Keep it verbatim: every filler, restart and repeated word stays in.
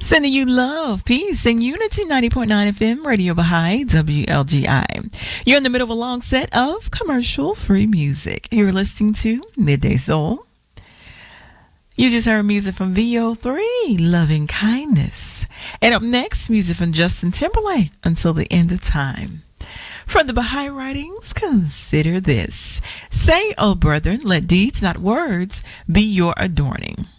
Sending you love, peace, and unity. ninety point nine F M, Radio Baha'i, W L G I. You're in the middle of a long set of commercial-free music. You're listening to Midday Soul. You just heard music from V O three, Loving Kindness. And up next, music from Justin Timberlake, Until the End of Time. From the Baha'i writings, consider this. Say, O brethren, let deeds, not words, be your adorning.